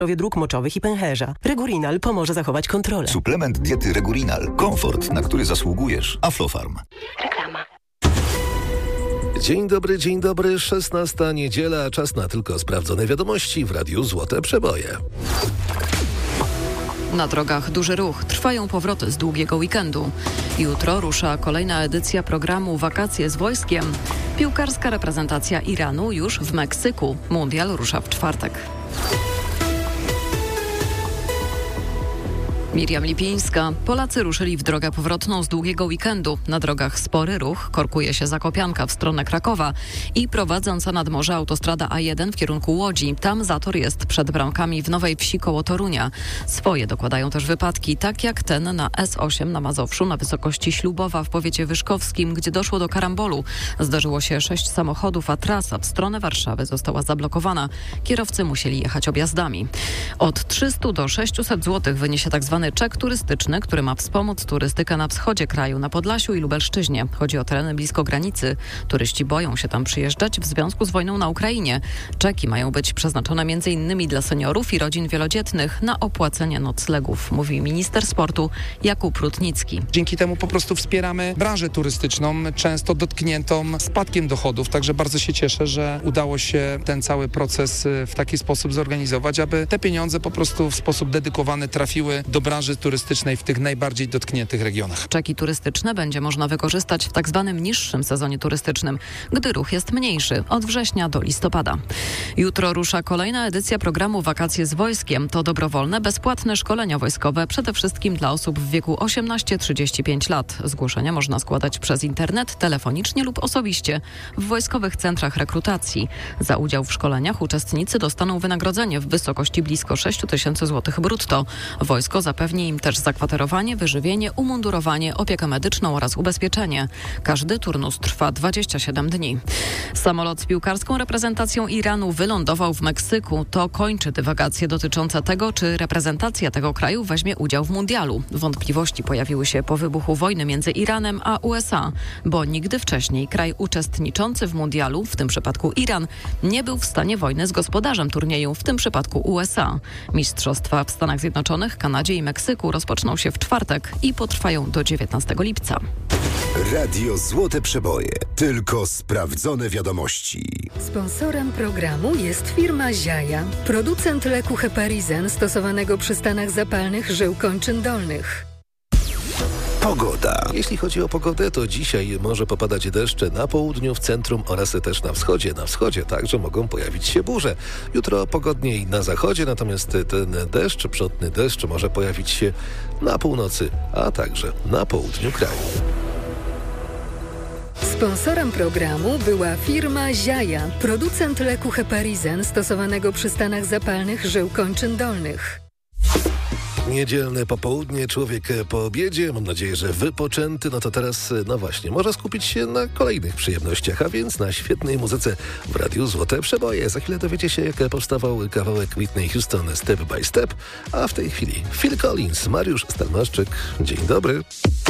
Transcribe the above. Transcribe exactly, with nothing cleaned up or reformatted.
dróg moczowych i pęcherza. Regurinal pomoże zachować kontrolę. Suplement diety Regurinal. Komfort, na który zasługujesz. Aflofarm. Reklama. Dzień dobry, dzień dobry. szesnasta niedziela. Czas na tylko sprawdzone wiadomości w Radiu Złote Przeboje. Na drogach duży ruch. Trwają powroty z długiego weekendu. Jutro rusza kolejna edycja programu Wakacje z wojskiem. Piłkarska reprezentacja Iranu już w Meksyku. Mundial rusza w czwartek. Miriam Lipińska. Polacy ruszyli w drogę powrotną z długiego weekendu. Na drogach spory ruch, korkuje się Zakopianka w stronę Krakowa i prowadząca nad morze autostrada A jeden w kierunku Łodzi. Tam zator jest przed bramkami w Nowej Wsi koło Torunia. Swoje dokładają też wypadki, tak jak ten na S osiem na Mazowszu na wysokości Ślubowa w powiecie wyszkowskim, gdzie doszło do karambolu. Zdarzyło się sześć samochodów, a trasa w stronę Warszawy została zablokowana. Kierowcy musieli jechać objazdami. Od trzysta do sześciuset złotych wyniesie tak zwany czek turystyczny, który ma wspomóc turystykę na wschodzie kraju, na Podlasiu i Lubelszczyźnie. Chodzi o tereny blisko granicy. Turyści boją się tam przyjeżdżać w związku z wojną na Ukrainie. Czeki mają być przeznaczone między innymi dla seniorów i rodzin wielodzietnych na opłacenie noclegów, mówi minister sportu Jakub Rutnicki. Dzięki temu po prostu wspieramy branżę turystyczną, często dotkniętą spadkiem dochodów. Także bardzo się cieszę, że udało się ten cały proces w taki sposób zorganizować, aby te pieniądze po prostu w sposób dedykowany trafiły do branży turystycznej w tych najbardziej dotkniętych regionach. Czeki turystyczne będzie można wykorzystać w tak zwanym niższym sezonie turystycznym, gdy ruch jest mniejszy, od września do listopada. Jutro rusza kolejna edycja programu Wakacje z wojskiem. To dobrowolne, bezpłatne szkolenia wojskowe, przede wszystkim dla osób w wieku osiemnaście do trzydziestu pięciu lat. Zgłoszenia można składać przez internet, telefonicznie lub osobiście w wojskowych centrach rekrutacji. Za udział w szkoleniach uczestnicy dostaną wynagrodzenie w wysokości blisko sześć tysięcy złotych brutto. Wojsko zapewni im też zakwaterowanie, wyżywienie, umundurowanie, opiekę medyczną oraz ubezpieczenie. Każdy turnus trwa dwadzieścia siedem dni. Samolot z piłkarską reprezentacją Iranu wylądował w Meksyku. To kończy dywagacje dotyczące tego, czy reprezentacja tego kraju weźmie udział w mundialu. Wątpliwości pojawiły się po wybuchu wojny między Iranem a U S A, bo nigdy wcześniej kraj uczestniczący w mundialu, w tym przypadku Iran, nie był w stanie wojny z gospodarzem turnieju, w tym przypadku U S A. Mistrzostwa w Stanach Zjednoczonych, Kanadzie i Meksyku rozpoczną się w czwartek i potrwają do dziewiętnastego lipca. Radio Złote Przeboje. Tylko sprawdzone wiadomości. Sponsorem programu jest firma Ziaja, producent leku Heparizen stosowanego przy stanach zapalnych żył kończyn dolnych. Pogoda. Jeśli chodzi o pogodę, to dzisiaj może popadać deszcze na południu, w centrum oraz też na wschodzie. Na wschodzie także mogą pojawić się burze. Jutro pogodniej na zachodzie, natomiast ten deszcz, przelotny deszcz może pojawić się na północy, a także na południu kraju. Sponsorem programu była firma Ziaja, producent leku Heparizen stosowanego przy stanach zapalnych żył kończyn dolnych. Niedzielne popołudnie, człowiek po obiedzie, mam nadzieję, że wypoczęty, no to teraz, no właśnie, może skupić się na kolejnych przyjemnościach, a więc na świetnej muzyce w Radiu Złote Przeboje. Za chwilę dowiecie się, jak powstawał kawałek Whitney Houston Step by Step, a w tej chwili Phil Collins, Mariusz Stalmaszczyk. Dzień dobry.